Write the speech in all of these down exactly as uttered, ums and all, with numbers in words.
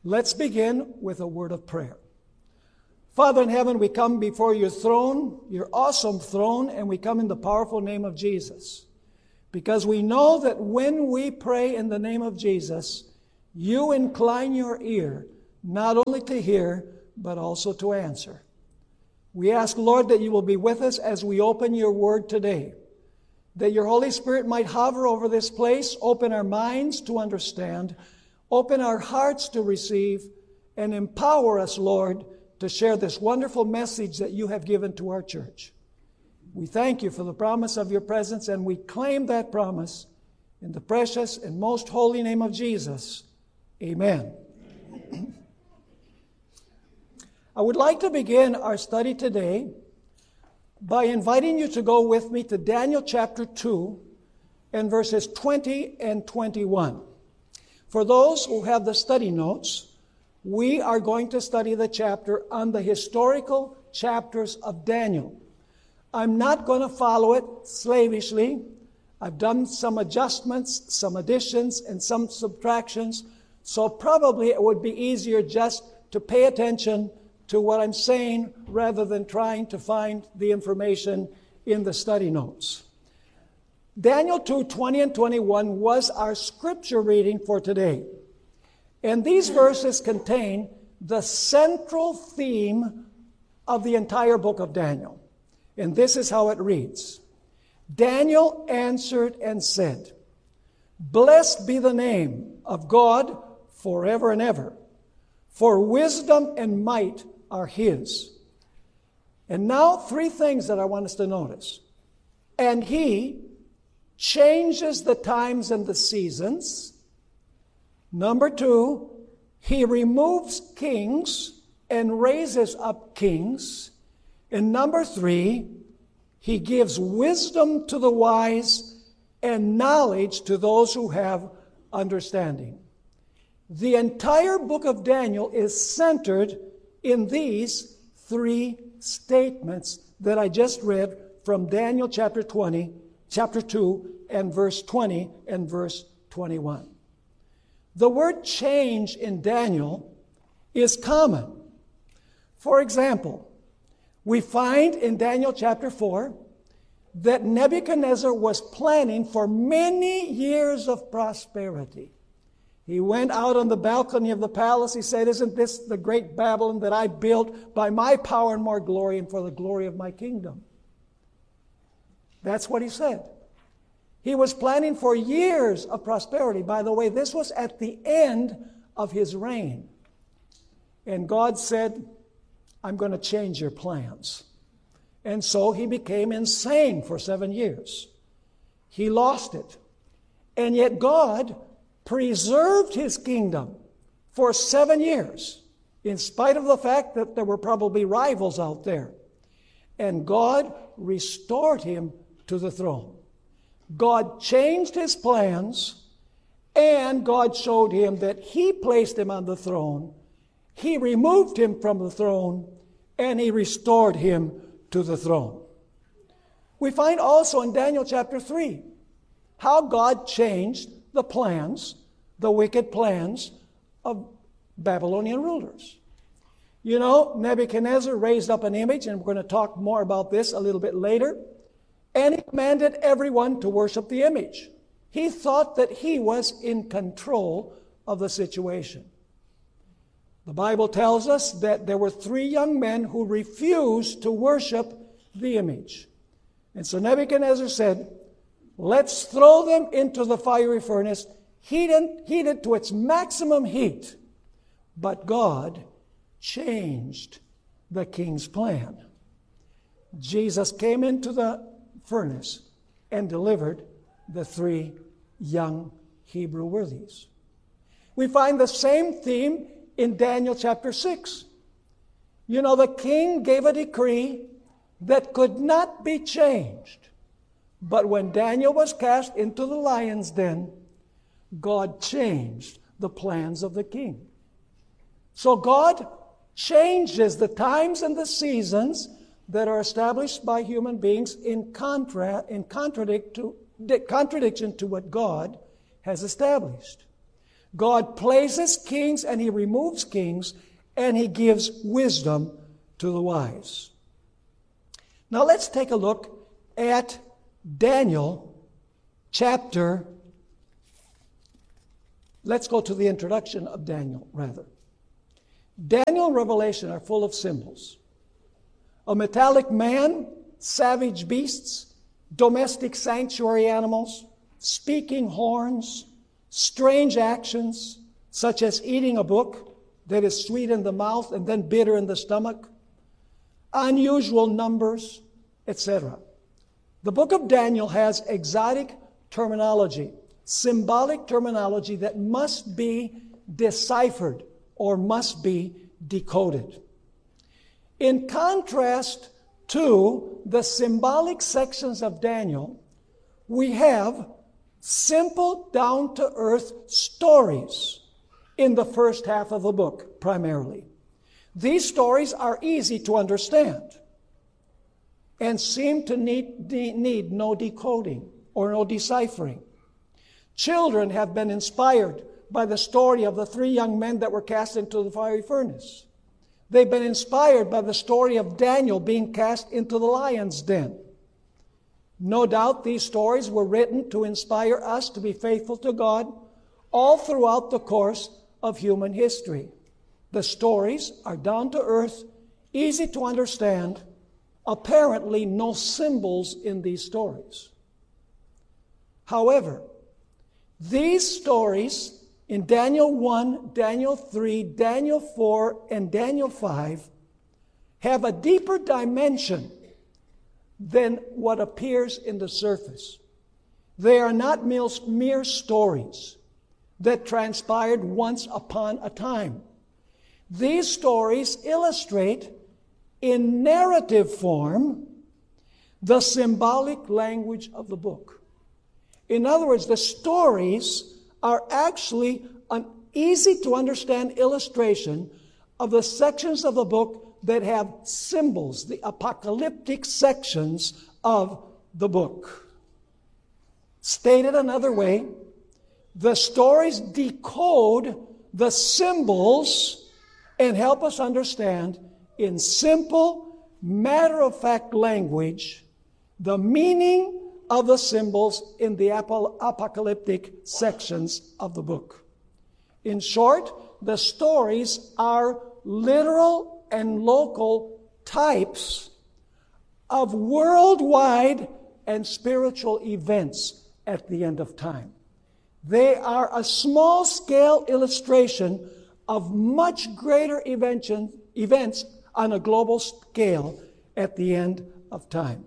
Let's begin with a word of prayer. Father in heaven, we come before your throne, your awesome throne, and we come in the powerful name of Jesus. Because we know that when we pray in the name of Jesus, you incline your ear, not only to hear, but also to answer. We ask, Lord, that you will be with us as we open your word today. That your Holy Spirit might hover over this place, open our minds to understand, open our hearts to receive, and empower us, Lord, to share this wonderful message that you have given to our church. We thank you for the promise of your presence, and we claim that promise in the precious and most holy name of Jesus. Amen. I would like to begin our study today by inviting you to go with me to Daniel chapter two and verses twenty and twenty-one. For those who have the study notes, we are going to study the chapter on the historical chapters of Daniel. I'm not going to follow it slavishly. I've done some adjustments, some additions, and some subtractions, so probably it would be easier just to pay attention to what I'm saying rather than trying to find the information in the study notes. Daniel two, twenty and twenty-one was our scripture reading for today. And these verses contain the central theme of the entire book of Daniel. And this is how it reads. Daniel answered and said, "Blessed be the name of God forever and ever, for wisdom and might are his." And now three things that I want us to notice. And he changes the times and the seasons. Number two, he removes kings and raises up kings. And number three, he gives wisdom to the wise and knowledge to those who have understanding. The entire book of Daniel is centered in these three statements that I just read from Daniel chapter twenty, chapter two, and verse twenty and verse twenty-one. The word change in Daniel is common. For example, we find in Daniel chapter four that Nebuchadnezzar was planning for many years of prosperity. He went out on the balcony of the palace. He said, "Isn't this the great Babylon that I built by my power and more glory and for the glory of my kingdom?" That's what he said. He was planning for years of prosperity. By the way, this was at the end of his reign. And God said, "I'm going to change your plans." And so he became insane for seven years. He lost it. And yet God preserved his kingdom for seven years, in spite of the fact that there were probably rivals out there. And God restored him to the throne. God changed his plans, and God showed him that he placed him on the throne. He removed him from the throne, and he restored him to the throne. We find also in Daniel chapter three how God changed the plans, the wicked plans of Babylonian rulers. You know, Nebuchadnezzar raised up an image, and we're going to talk more about this a little bit later. And he commanded everyone to worship the image. He thought that he was in control of the situation. The Bible tells us that there were three young men who refused to worship the image. And so Nebuchadnezzar said, "Let's throw them into the fiery furnace, heated, heated to its maximum heat." But God changed the king's plan. Jesus came into the furnace and delivered the three young Hebrew worthies. We find the same theme in Daniel chapter six. You know, the king gave a decree that could not be changed. But when Daniel was cast into the lion's den, God changed the plans of the king. So God changes the times and the seasons that are established by human beings in contra- in contradict to, contradiction to what God has established. God places kings and He removes kings, and He gives wisdom to the wise. Now let's take a look at Daniel chapter. Let's go to the introduction of Daniel, rather. Daniel and Revelation are full of symbols. A metallic man, savage beasts, domestic sanctuary animals, speaking horns, strange actions, such as eating a book that is sweet in the mouth and then bitter in the stomach, unusual numbers, et cetera. The book of Daniel has exotic terminology, symbolic terminology that must be deciphered or must be decoded. In contrast to the symbolic sections of Daniel, we have simple, down-to-earth stories in the first half of the book, primarily. These stories are easy to understand and seem to need, need no decoding or no deciphering. Children have been inspired by the story of the three young men that were cast into the fiery furnace. They've been inspired by the story of Daniel being cast into the lion's den. No doubt these stories were written to inspire us to be faithful to God all throughout the course of human history. The stories are down to earth, easy to understand, apparently no symbols in these stories. However, these stories in Daniel one, Daniel three, Daniel four, and Daniel five have a deeper dimension than what appears in the surface. They are not mere stories that transpired once upon a time. These stories illustrate in narrative form the symbolic language of the book. In other words, the stories are actually an easy to understand illustration of the sections of the book that have symbols, the apocalyptic sections of the book. Stated another way, the stories decode the symbols and help us understand in simple, matter-of-fact language the meaning of the symbols in the apocalyptic sections of the book. In short, the stories are literal and local types of worldwide and spiritual events at the end of time. They are a small-scale illustration of much greater events on a global scale at the end of time.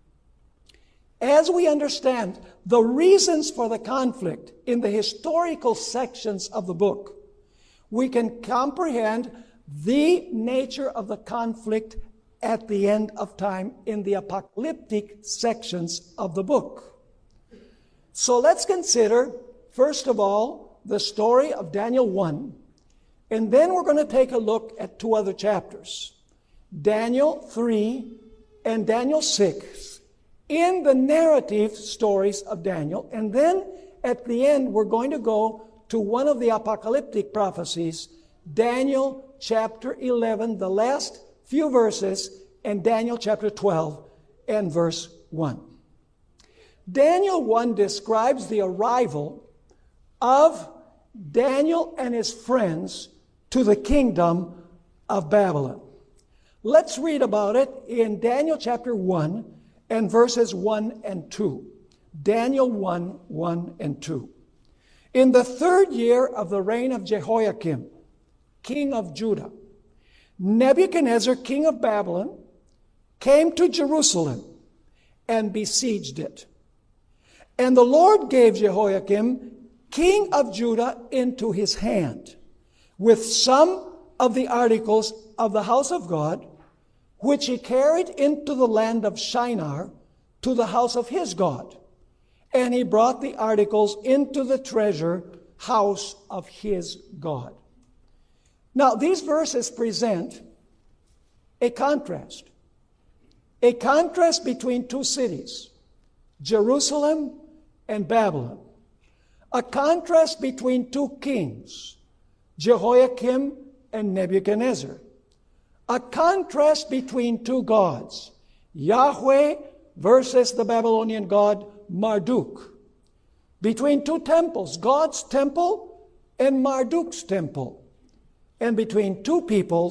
As we understand the reasons for the conflict in the historical sections of the book, we can comprehend the nature of the conflict at the end of time in the apocalyptic sections of the book. So let's consider, first of all, the story of Daniel one, and then we're going to take a look at two other chapters, Daniel three and Daniel six, in the narrative stories of Daniel. And then at the end, we're going to go to one of the apocalyptic prophecies, Daniel chapter eleven, the last few verses, and Daniel chapter twelve and verse one. Daniel one describes the arrival of Daniel and his friends to the kingdom of Babylon. Let's read about it in Daniel chapter one and verses one and two. Daniel one, one and two. In the third year of the reign of Jehoiakim, king of Judah, Nebuchadnezzar, king of Babylon, came to Jerusalem and besieged it. And the Lord gave Jehoiakim, king of Judah, into his hand, with some of the articles of the house of God, which he carried into the land of Shinar to the house of his God. And he brought the articles into the treasure house of his God. Now, these verses present a contrast. A contrast between two cities, Jerusalem and Babylon. A contrast between two kings, Jehoiakim and Nebuchadnezzar. A contrast between two gods, Yahweh versus the Babylonian god Marduk. Between two temples, God's temple and Marduk's temple. And between two peoples,